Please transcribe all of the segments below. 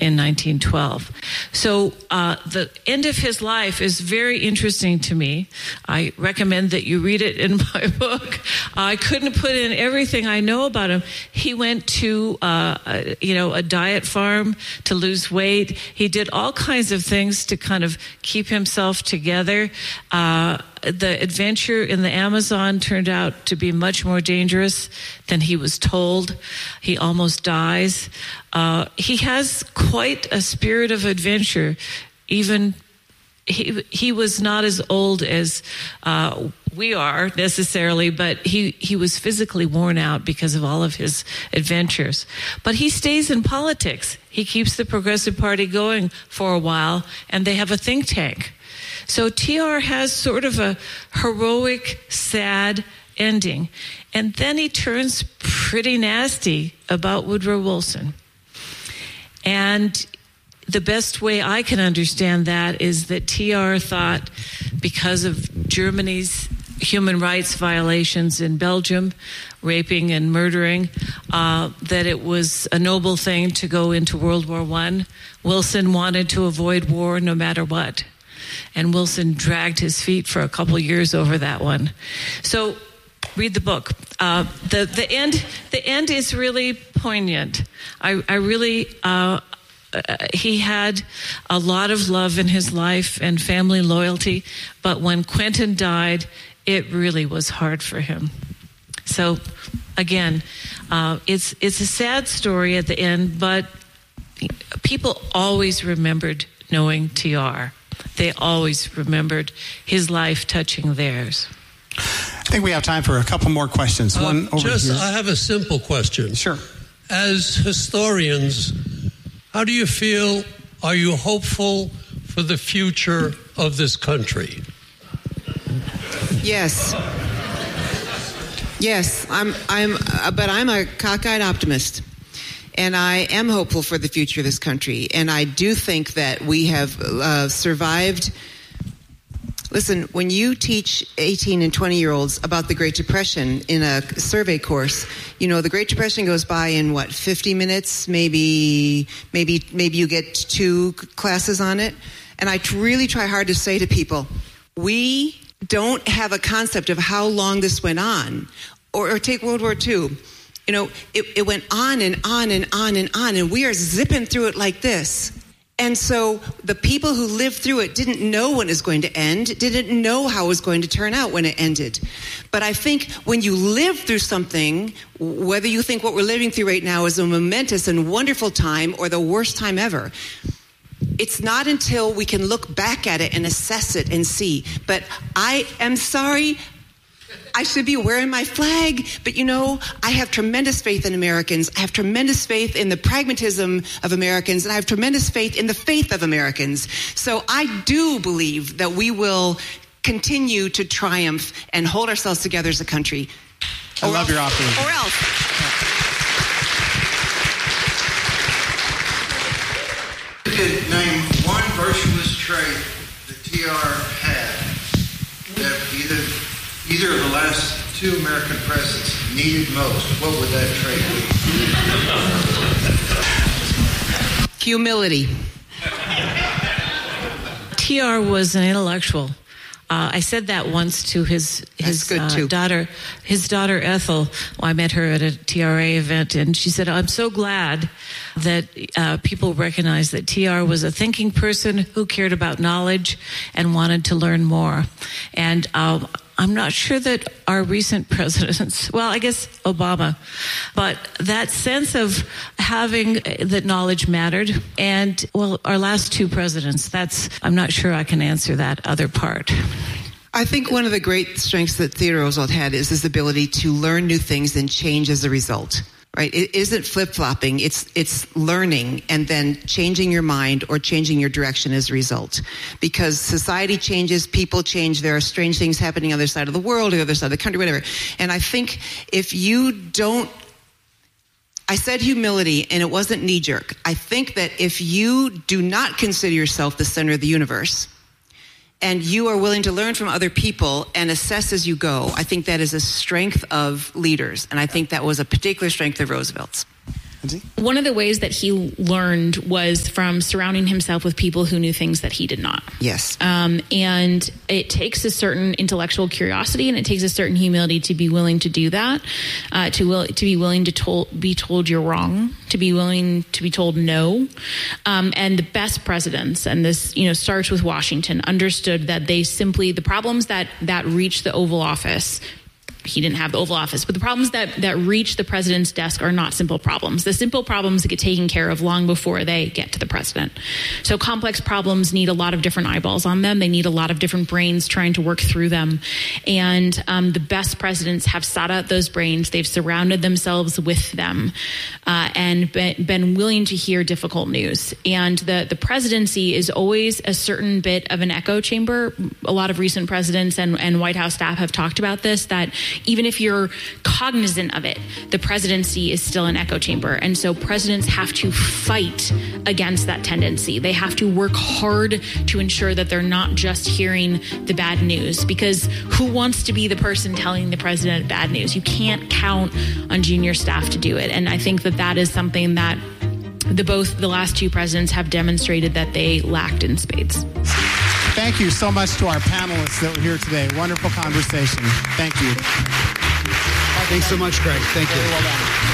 in 1912. So the end of his life is very interesting to me. I recommend that you read it in my book. I couldn't put in everything I know about him. He went to a diet farm to lose weight. He did all kinds of things to kind of keep himself together. The adventure in the Amazon turned out to be much more dangerous than he was told. He almost dies. He has quite a spirit of adventure. Even he was not as old as we are necessarily, but he was physically worn out because of all of his adventures. But he stays in politics. He keeps the Progressive Party going for a while, and they have a think tank. So TR has sort of a heroic, sad ending. And then he turns pretty nasty about Woodrow Wilson. And the best way I can understand that is that TR thought, because of Germany's human rights violations in Belgium, raping and murdering, that it was a noble thing to go into World War I. Wilson wanted to avoid war no matter what. And Wilson dragged his feet for a couple years over that one. So read the book. The end is really poignant. He had a lot of love in his life and family loyalty, but when Quentin died, it really was hard for him. So again, it's a sad story at the end, but people always remembered knowing TR. They always remembered his life touching theirs. I think we have time for a couple more questions. One over here. I have a simple question. Sure. As historians, how do you feel? Are you hopeful for the future of this country? Yes. But I'm a cockeyed optimist. And I am hopeful for the future of this country. And I do think that we have survived. Listen, when you teach 18 and 20-year-olds about the Great Depression in a survey course, the Great Depression goes by in 50 minutes? Maybe you get 2 classes on it. And I really try hard to say to people, we don't have a concept of how long this went on. Or take World War II. It went on and on and on and on, and we are zipping through it like this. And so the people who lived through it didn't know when it was going to end, didn't know how it was going to turn out when it ended. But I think when you live through something, whether you think what we're living through right now is a momentous and wonderful time or the worst time ever, it's not until we can look back at it and assess it and see. But I am sorry, I should be wearing my flag, but I have tremendous faith in Americans. I have tremendous faith in the pragmatism of Americans, and I have tremendous faith in the faith of Americans. So I do believe that we will continue to triumph and hold ourselves together as a country. I love your optimism. Or else. You could name one virtuous trait that TR had that either of the last 2 American presidents needed most. What would that trait be? Humility. TR was an intellectual. I said that once to his daughter. His daughter Ethel. I met her at a TRA event, and she said, "I'm so glad that people recognize that TR was a thinking person who cared about knowledge and wanted to learn more." And I'm not sure that our recent presidents, well, I guess Obama, but that sense of having that knowledge mattered. And, well, our last 2 presidents, I'm not sure I can answer that other part. I think one of the great strengths that Theodore Roosevelt had is his ability to learn new things and change as a result. Right? It isn't flip-flopping. It's learning and then changing your mind or changing your direction as a result. Because society changes, people change, there are strange things happening on the other side of the world or the other side of the country, whatever. And I think if you don't, I said humility and it wasn't knee-jerk. I think that if you do not consider yourself the center of the universe, and you are willing to learn from other people and assess as you go, I think that is a strength of leaders. And I think that was a particular strength of Roosevelt's. One of the ways that he learned was from surrounding himself with people who knew things that he did not. Yes. And it takes a certain intellectual curiosity and it takes a certain humility to be willing to do that, to be willing to be told you're wrong, to be willing to be told no. And the best presidents, and this starts with Washington, understood that the problems that reach the Oval Office. He didn't have the Oval Office, but the problems that reach the president's desk are not simple problems. The simple problems get taken care of long before they get to the president. So complex problems need a lot of different eyeballs on them. They need a lot of different brains trying to work through them. And the best presidents have sought out those brains. They've surrounded themselves with them and been willing to hear difficult news. And the presidency is always a certain bit of an echo chamber. A lot of recent presidents and White House staff have talked about this, that even if you're cognizant of it, the presidency is still an echo chamber. And so presidents have to fight against that tendency. They have to work hard to ensure that they're not just hearing the bad news, because who wants to be the person telling the president bad news? You can't count on junior staff to do it. And I think that is something that the last two presidents have demonstrated that they lacked in spades. Thank you so much to our panelists that were here today. Wonderful conversation. Thank you. Thanks so much, Greg. Thank you. Very well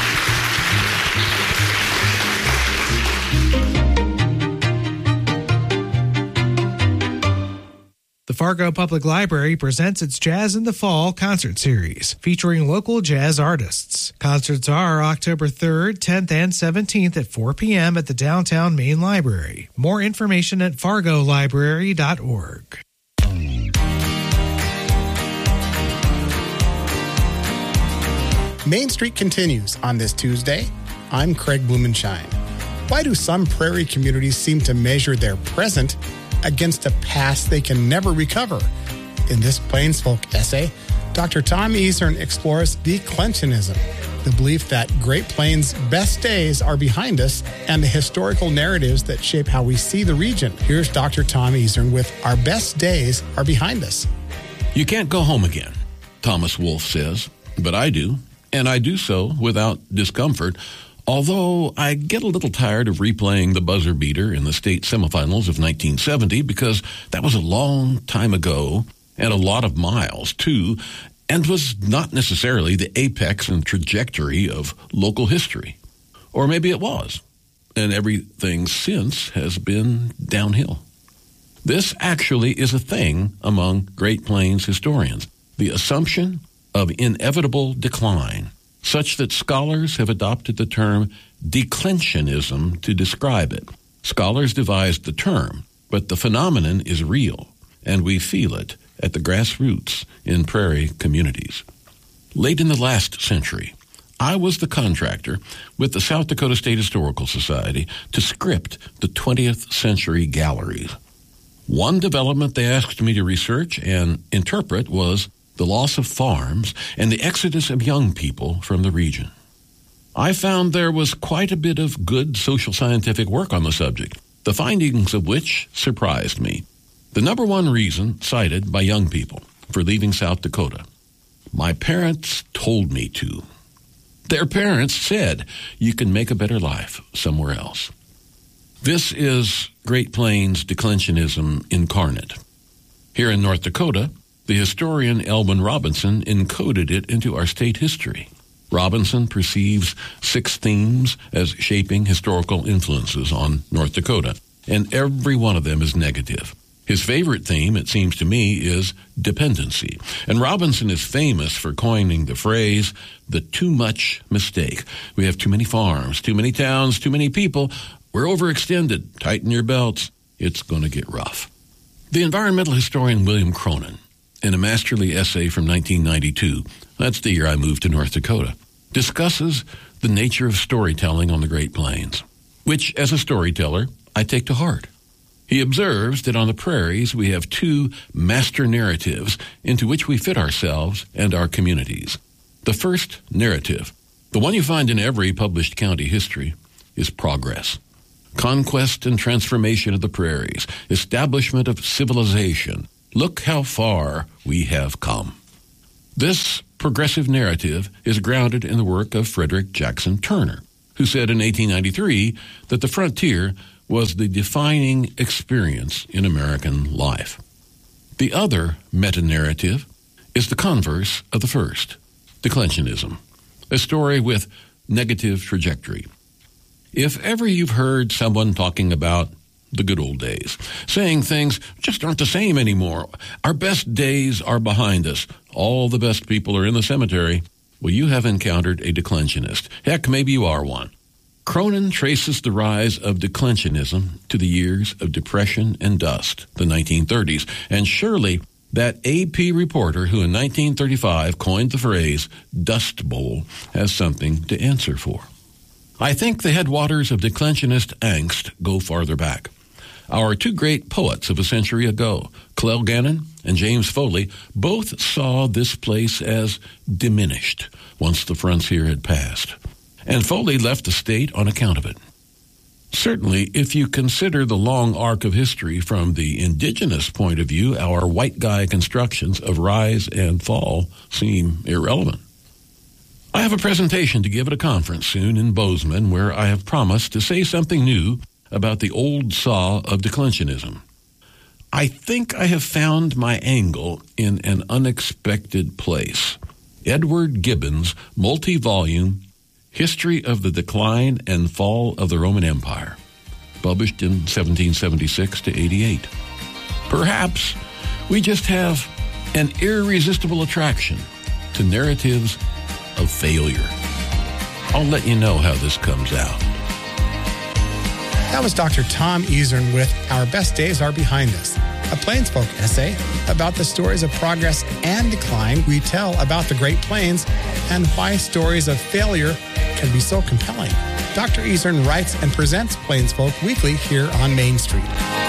done. The Fargo Public Library presents its Jazz in the Fall concert series, featuring local jazz artists. Concerts are October 3rd, 10th, and 17th at 4 p.m. at the Downtown Main Library. More information at fargolibrary.org. Main Street continues on this Tuesday. I'm Craig Blumenshine. Why do some prairie communities seem to measure their present against a past they can never recover? In this Plains Folk essay, Dr. Tom Easern explores declensionism, the belief that Great Plains' best days are behind us, and the historical narratives that shape how we see the region. Here's Dr. Tom Easern with Our Best Days Are Behind Us. You can't go home again, Thomas Wolfe says, but I do, and I do so without discomfort. Although I get a little tired of replaying the buzzer beater in the state semifinals of 1970 because that was a long time ago and a lot of miles, too, and was not necessarily the apex and trajectory of local history. Or maybe it was, and everything since has been downhill. This actually is a thing among Great Plains historians, the assumption of inevitable decline, such that scholars have adopted the term declensionism to describe it. Scholars devised the term, but the phenomenon is real, and we feel it at the grassroots in prairie communities. Late in the last century, I was the contractor with the South Dakota State Historical Society to script the 20th century galleries. One development they asked me to research and interpret was the loss of farms and the exodus of young people from the region. I found there was quite a bit of good social scientific work on the subject, the findings of which surprised me. The number one reason cited by young people for leaving South Dakota: my parents told me to. Their parents said you can make a better life somewhere else. This is Great Plains declensionism incarnate. Here in North Dakota, the historian Elwyn Robinson encoded it into our state history. Robinson perceives 6 themes as shaping historical influences on North Dakota, and every one of them is negative. His favorite theme, it seems to me, is dependency. And Robinson is famous for coining the phrase, the too much mistake. We have too many farms, too many towns, too many people. We're overextended. Tighten your belts. It's going to get rough. The environmental historian William Cronin, in a masterly essay from 1992, that's the year I moved to North Dakota, discusses the nature of storytelling on the Great Plains, which, as a storyteller, I take to heart. He observes that on the prairies we have 2 master narratives into which we fit ourselves and our communities. The first narrative, the one you find in every published county history, is progress. Conquest and transformation of the prairies, establishment of civilization. Look how far we have come. This progressive narrative is grounded in the work of Frederick Jackson Turner, who said in 1893 that the frontier was the defining experience in American life. The other meta-narrative is the converse of the first, declensionism, a story with negative trajectory. If ever you've heard someone talking about the good old days, saying things just aren't the same anymore, our best days are behind us, all the best people are in the cemetery, well, you have encountered a declensionist. Heck, maybe you are one. Cronin traces the rise of declensionism to the years of Depression and dust, the 1930s, and surely that AP reporter who in 1935 coined the phrase Dust Bowl has something to answer for. I think the headwaters of declensionist angst go farther back. Our two great poets of a century ago, Clell Gannon and James Foley, both saw this place as diminished once the frontier had passed. And Foley left the state on account of it. Certainly, if you consider the long arc of history from the indigenous point of view, our white guy constructions of rise and fall seem irrelevant. I have a presentation to give at a conference soon in Bozeman where I have promised to say something new about the old saw of declensionism. I think I have found my angle in an unexpected place. Edward Gibbon's multi-volume History of the Decline and Fall of the Roman Empire, published in 1776 to 88. Perhaps we just have an irresistible attraction to narratives of failure. I'll let you know how this comes out. That was Dr. Tom Isern with Our Best Days Are Behind Us, a Plainspoke essay about the stories of progress and decline we tell about the Great Plains and why stories of failure can be so compelling. Dr. Isern writes and presents Plainspoke weekly here on Main Street.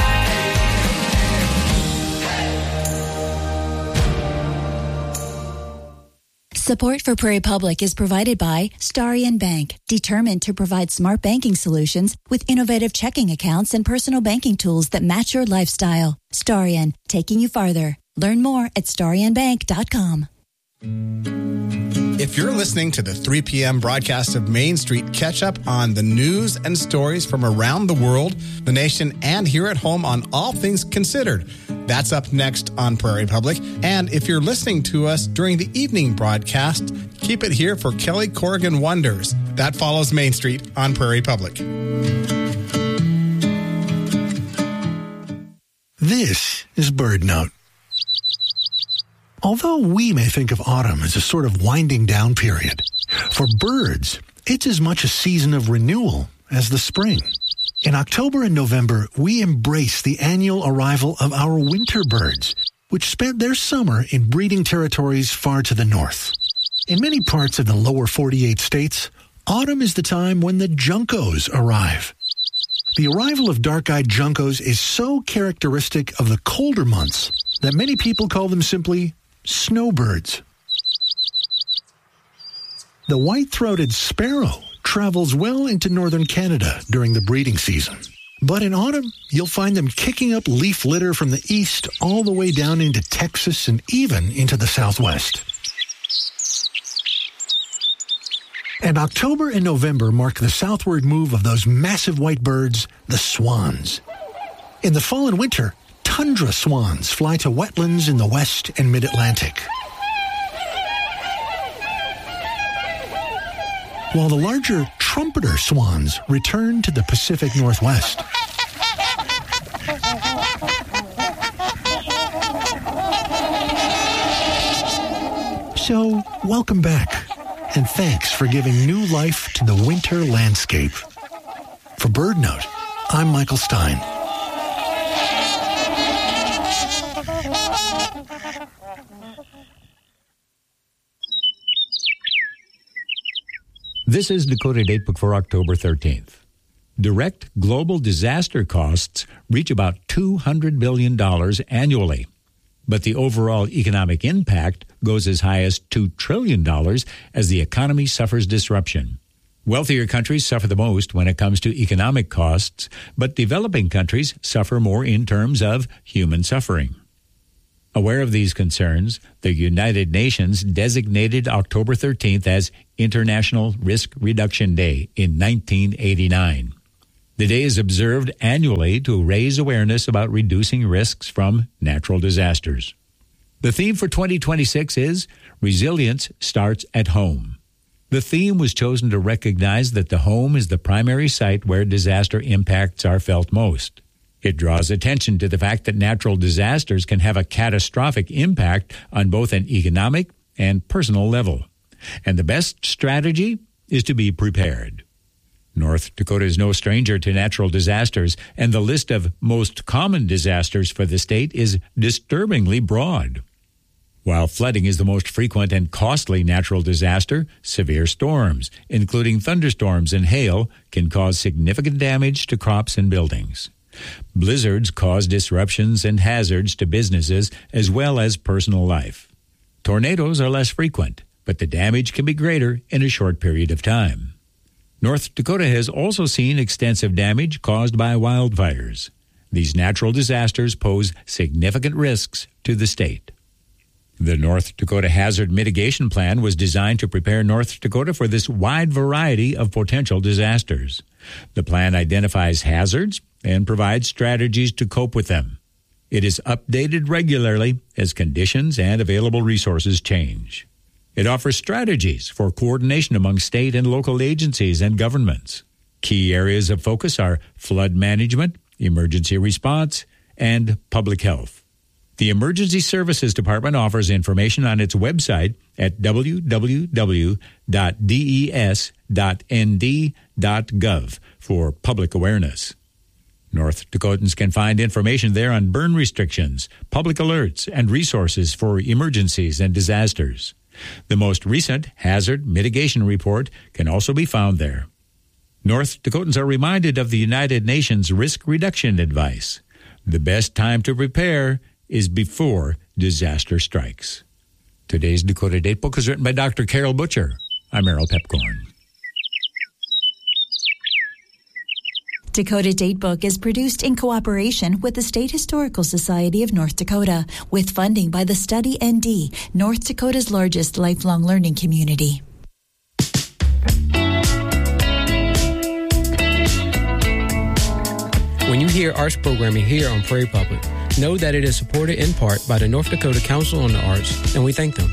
Support for Prairie Public is provided by Starion Bank, determined to provide smart banking solutions with innovative checking accounts and personal banking tools that match your lifestyle. Starion, taking you farther. Learn more at starionbank.com. If you're listening to the 3 p.m. broadcast of Main Street, catch up on the news and stories from around the world, the nation, and here at home on All Things Considered. That's up next on Prairie Public. And if you're listening to us during the evening broadcast, keep it here for Kelly Corrigan Wonders. That follows Main Street on Prairie Public. This is Bird Note. Although we may think of autumn as a sort of winding down period, for birds, it's as much a season of renewal as the spring. In October and November, we embrace the annual arrival of our winter birds, which spent their summer in breeding territories far to the north. In many parts of the lower 48 states, autumn is the time when the juncos arrive. The arrival of dark-eyed juncos is so characteristic of the colder months that many people call them simply snowbirds. The white-throated sparrow travels well into northern Canada during the breeding season. But in autumn, you'll find them kicking up leaf litter from the east all the way down into Texas and even into the southwest. And October and November mark the southward move of those massive white birds, the swans. In the fall and winter, tundra swans fly to wetlands in the west and mid-Atlantic, while the larger trumpeter swans return to the Pacific Northwest. So, welcome back, and thanks for giving new life to the winter landscape. For Bird Note, I'm Michael Stein. This is Dakota Datebook for October 13th. Direct global disaster costs reach about $200 billion annually, but the overall economic impact goes as high as $2 trillion as the economy suffers disruption. Wealthier countries suffer the most when it comes to economic costs, but developing countries suffer more in terms of human suffering. Aware of these concerns, the United Nations designated October 13th as International Risk Reduction Day in 1989. The day is observed annually to raise awareness about reducing risks from natural disasters. The theme for 2026 is Resilience Starts at Home. The theme was chosen to recognize that the home is the primary site where disaster impacts are felt most. It draws attention to the fact that natural disasters can have a catastrophic impact on both an economic and personal level. And the best strategy is to be prepared. North Dakota is no stranger to natural disasters, and the list of most common disasters for the state is disturbingly broad. While flooding is the most frequent and costly natural disaster, severe storms, including thunderstorms and hail, can cause significant damage to crops and buildings. Blizzards cause disruptions and hazards to businesses as well as personal life. Tornadoes are less frequent, but the damage can be greater in a short period of time. North Dakota has also seen extensive damage caused by wildfires. These natural disasters pose significant risks to the state. The North Dakota Hazard Mitigation Plan was designed to prepare North Dakota for this wide variety of potential disasters. The plan identifies hazards and provides strategies to cope with them. It is updated regularly as conditions and available resources change. It offers strategies for coordination among state and local agencies and governments. Key areas of focus are flood management, emergency response, and public health. The Emergency Services Department offers information on its website at www.des.nd.gov for public awareness. North Dakotans can find information there on burn restrictions, public alerts, and resources for emergencies and disasters. The most recent Hazard Mitigation Report can also be found there. North Dakotans are reminded of the United Nations Risk Reduction Advice. The best time to prepare is before disaster strikes. Today's Dakota Datebook is written by Dr. Carol Butcher. I'm Errol Pepcorn. Dakota Datebook is produced in cooperation with the State Historical Society of North Dakota, with funding by the Study ND, North Dakota's largest lifelong learning community. When you hear arts programming here on Prairie Public, know that it is supported in part by the North Dakota Council on the Arts, and we thank them.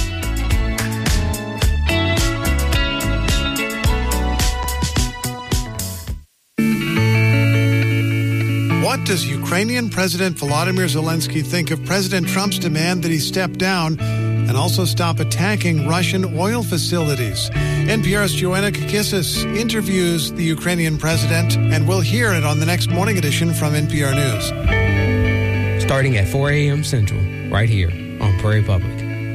What does Ukrainian President Volodymyr Zelensky think of President Trump's demand that he step down and also stop attacking Russian oil facilities? NPR's Joanna Kakissis interviews the Ukrainian president, and we'll hear it on the next morning edition from NPR News. Starting at 4 a.m. Central, right here on Prairie Public.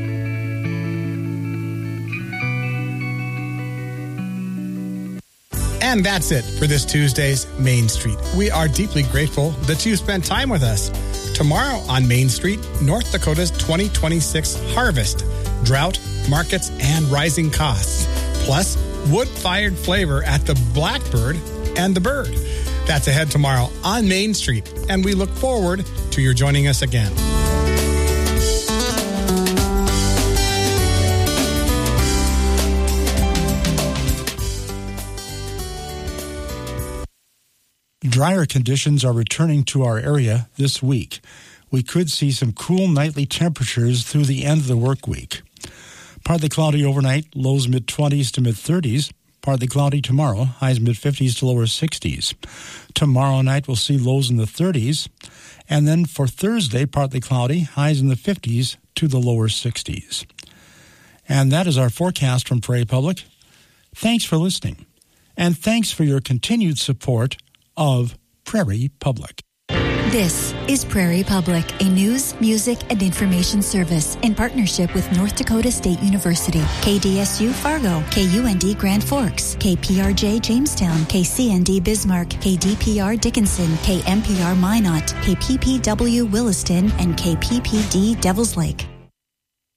And that's it for this Tuesday's Main Street. We are deeply grateful that you spent time with us. Tomorrow on Main Street, North Dakota's 2026 harvest, drought, markets, and rising costs. Plus, wood-fired flavor at the Blackbird and the Bird. That's ahead tomorrow on Main Street, and we look forward to your joining us again. Drier conditions are returning to our area this week. We could see some cool nightly temperatures through the end of the work week. Partly cloudy overnight, lows mid-20s to mid-30s. Partly cloudy tomorrow, highs mid-50s to lower 60s. Tomorrow night we'll see lows in the 30s. And then for Thursday, partly cloudy, highs in the 50s to the lower 60s. And that is our forecast from Prairie Public. Thanks for listening. And thanks for your continued support of Prairie Public. This is Prairie Public, a news, music, and information service in partnership with North Dakota State University, KDSU Fargo, KUND Grand Forks, KPRJ Jamestown, KCND Bismarck, KDPR Dickinson, KMPR Minot, KPPW Williston, and KPPD Devils Lake.